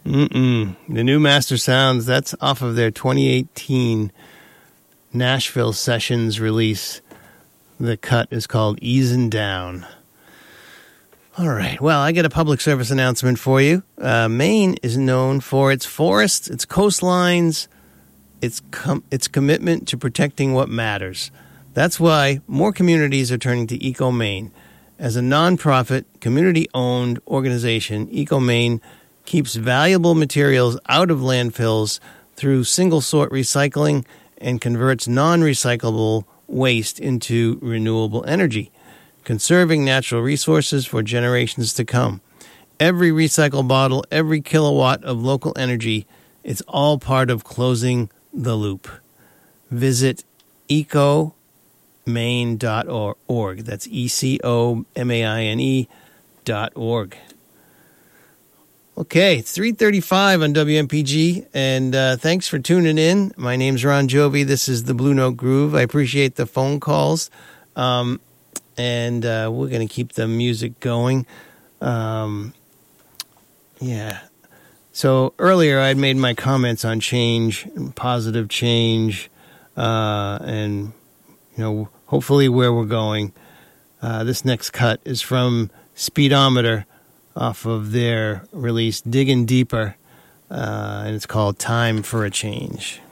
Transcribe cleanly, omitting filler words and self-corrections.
The new Master Sounds, that's off of their 2018 Nashville Sessions release. The cut is called Easin' Down. All right, well, I get a public service announcement for you. Maine is known for its forests, its coastlines, its commitment to protecting what matters. That's why more communities are turning to EcoMaine. As a nonprofit, community-owned organization, EcoMaine keeps valuable materials out of landfills through single-sort recycling and converts non-recyclable waste into renewable energy, conserving natural resources for generations to come. Every recycled bottle, every kilowatt of local energy, it's all part of closing the loop. Visit ecomaine.org. That's ECOMAINE.org. Okay, it's 3:35 on WMPG, and thanks for tuning in. My name's Ron Jovi. This is the Blue Note Groove. I appreciate the phone calls, and we're going to keep the music going. Yeah. So earlier I had made my comments on change, positive change, and, you know, hopefully where we're going. This next cut is from Speedometer off of their release Digging Deeper, and it's called Time for a Change.